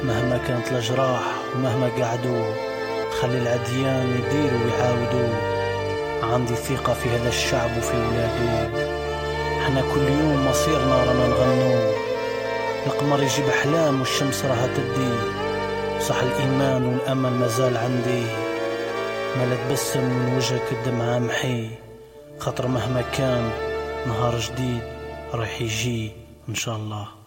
مهما كانت الأجراح ومهما قعدوا خلي العديان يديروا ويعاودوا. عندي ثقة في هذا الشعب وفي ولاده. احنا كل يوم مصيرنا رانا نغنو. القمر يجيب أحلام والشمس راها تدي. صح الإيمان والأمل مازال عندي. ما لا تبسم من وجهك الدمعة محي. خاطر مهما كان نهار جديد راح يجي إن شاء الله.